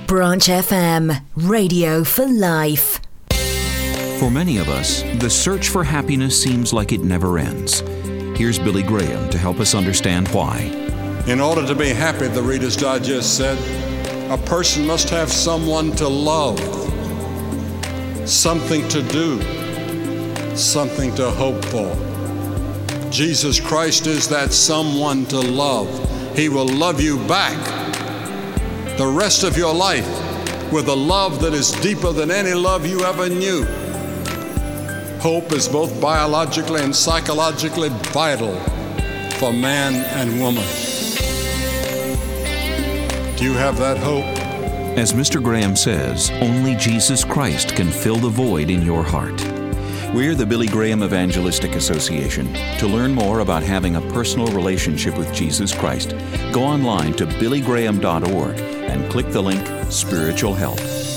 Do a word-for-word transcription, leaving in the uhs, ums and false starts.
Branch F M, radio for life. For many of us, the search for happiness seems like it never ends. Here's Billy Graham to help us understand why. In order to be happy, the Reader's Digest said, a person must have someone to love, something to do, something to hope for. Jesus Christ is that someone to love. He will love you back the rest of your life with a love that is deeper than any love you ever knew. Hope is both biologically and psychologically vital for man and woman. Do you have that hope? As Mister Graham says, only Jesus Christ can fill the void in your heart. We're the Billy Graham Evangelistic Association. To learn more about having a personal relationship with Jesus Christ, go online to billy graham dot org and click the link Spiritual Health.